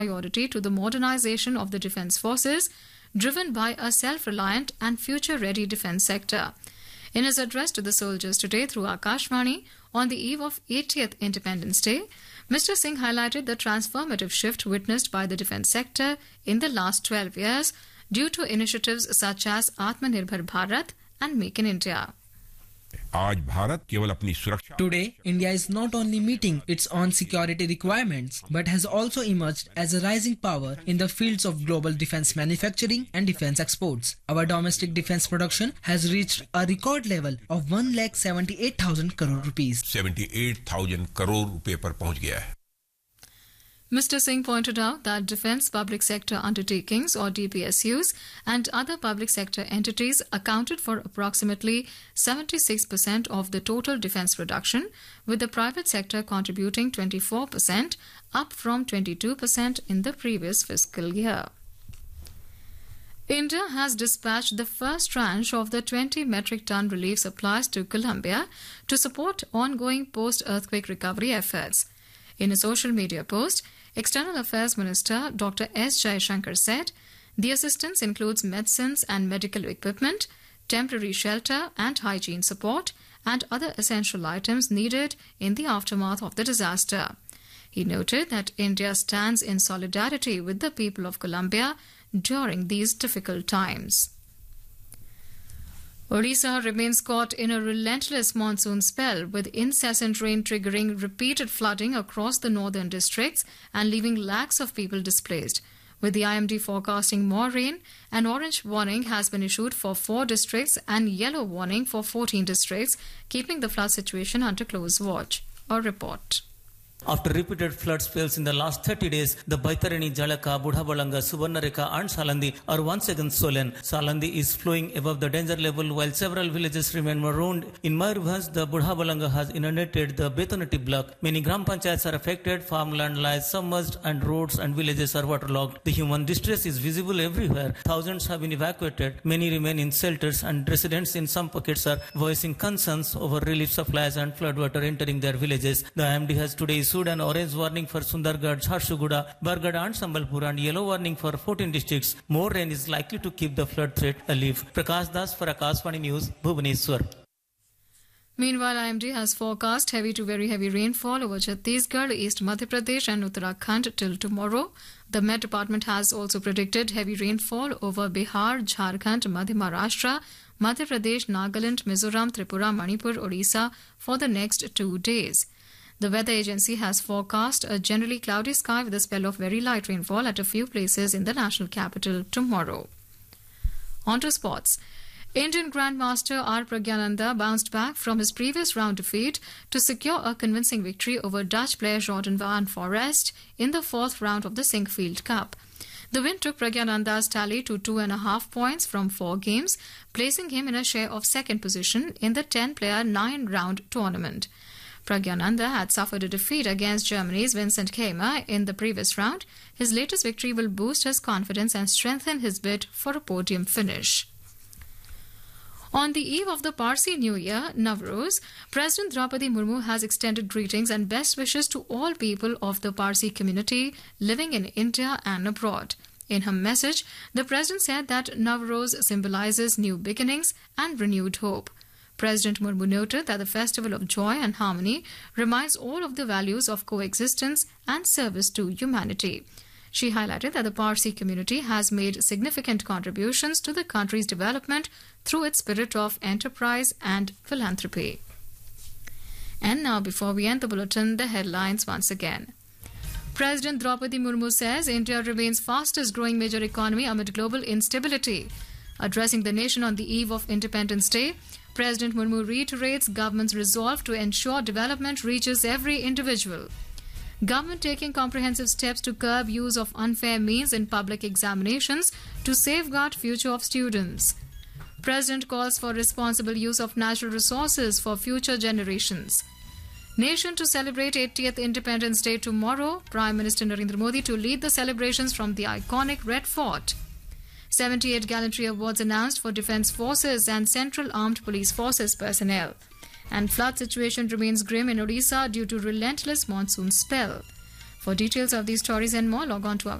priority to the modernization of the defense forces, driven by a self-reliant and future-ready defense sector. In his address to the soldiers today through Akashvani on the eve of 80th Independence Day, Mr. Singh highlighted the transformative shift witnessed by the defense sector in the last 12 years due to initiatives such as Atmanirbhar Bharat and Make in India. Today, India is not only meeting its own security requirements, but has also emerged as a rising power in the fields of global defense manufacturing and defense exports. Our domestic defense production has reached a record level of 1,78,000 crore rupees. 78,000 crore रुपए पर पहुंच गया है. Mr. Singh pointed out that defence public sector undertakings or DPSUs and other public sector entities accounted for approximately 76% of the total defence production, with the private sector contributing 24%, up from 22% in the previous fiscal year. India has dispatched the first tranche of the 20 metric ton relief supplies to Colombia to support ongoing post-earthquake recovery efforts. In a social media post, External Affairs Minister Dr. S. Jaishankar said the assistance includes medicines and medical equipment, temporary shelter and hygiene support, and other essential items needed in the aftermath of the disaster. He noted that India stands in solidarity with the people of Colombia during these difficult times. Odisha remains caught in a relentless monsoon spell, with incessant rain triggering repeated flooding across the northern districts and leaving lakhs of people displaced. With the IMD forecasting more rain, an orange warning has been issued for 4 districts and yellow warning for 14 districts, keeping the flood situation under close watch. A report. After repeated flood spells in the last 30 days, the Baitarani, Jalaka, Budhabalanga, Subarnareka and Salandi are once again swollen. Salandi is flowing above the danger level while several villages remain marooned. In Mayurbhanj, the Budhabalanga has inundated the Betonati block. Many Gram Panchayats are affected, farmland lies submerged and roads and villages are waterlogged. The human distress is visible everywhere. Thousands have been evacuated. Many remain in shelters and residents in some pockets are voicing concerns over relief supplies and floodwater entering their villages. The IMD has today issued an orange warning for Sundargarh, Jharsuguda, Bargada and Sambalpur and yellow warning for 14 districts. More rain is likely to keep the flood threat alive. Prakash Das for Akashvani News, Bhubaneswar. Meanwhile, IMD has forecast heavy to very heavy rainfall over Chhattisgarh, East Madhya Pradesh and Uttarakhand till tomorrow. The Met Department has also predicted heavy rainfall over Bihar, Jharkhand, Madhya Maharashtra, Madhya Pradesh, Nagaland, Mizoram, Tripura, Manipur, Odisha for the next 2 days. The weather agency has forecast a generally cloudy sky with a spell of very light rainfall at a few places in the national capital tomorrow. On to sports. Indian Grandmaster R. Pragyananda bounced back from his previous round defeat to secure a convincing victory over Dutch player Jordan van Forest in the 4th round of the Sinkfield Cup. The win took Pragyananda's tally to 2.5 points from 4 games, placing him in a share of 2nd position in the 10-player 9-round tournament. Pragyananda had suffered a defeat against Germany's Vincent Keimer in the previous round. His latest victory will boost his confidence and strengthen his bid for a podium finish. On the eve of the Parsi New Year, Navroz, President Draupadi Murmu has extended greetings and best wishes to all people of the Parsi community living in India and abroad. In her message, the President said that Navroz symbolizes new beginnings and renewed hope. President Murmu noted that the Festival of Joy and Harmony reminds all of the values of coexistence and service to humanity. She highlighted that the Parsi community has made significant contributions to the country's development through its spirit of enterprise and philanthropy. And now, before we end the bulletin, the headlines once again. President Draupadi Murmu says India remains fastest growing major economy amid global instability. Addressing the nation on the eve of Independence Day, President Murmu reiterates government's resolve to ensure development reaches every individual. Government taking comprehensive steps to curb use of unfair means in public examinations to safeguard future of students. President calls for responsible use of natural resources for future generations. Nation to celebrate 80th Independence Day tomorrow. Prime Minister Narendra Modi to lead the celebrations from the iconic Red Fort. 78 gallantry awards announced for Defence Forces and Central Armed Police Forces personnel. And flood situation remains grim in Odisha due to relentless monsoon spell. For details of these stories and more, log on to our